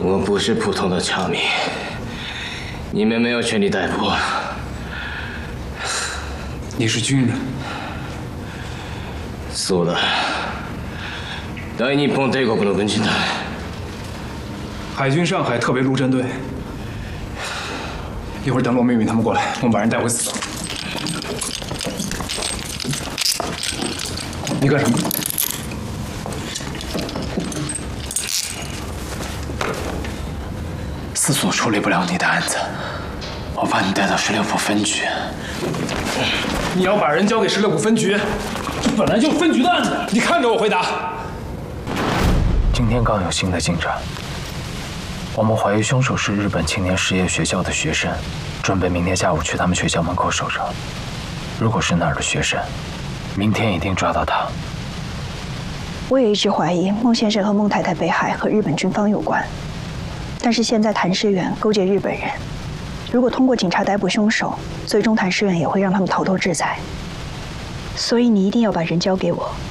我不是普通的侨民，你们没有权利逮捕我。 你是军人。 そうだ。大日本帝国の軍人だ。 海军上海特别陆战队。一会儿等罗明允他们过来，我们把人带回死所。你干什么？ 司所处理不了你的案子，我把你带到16部分局。 你要把人交给16部分局？这本来就是分局的案子，你看着我回答。 今天刚有新的进展，我们怀疑凶手是日本青年实业学校的学生，准备明天下午去他们学校门口守着。如果是那儿的学生，明天一定抓到他。 我也一直怀疑孟先生和孟太太被害和日本军方有关。 但是现在谭师远勾结日本人，如果通过警察逮捕凶手，最终谭师远也会让他们逃脱制裁。所以你一定要把人交给我，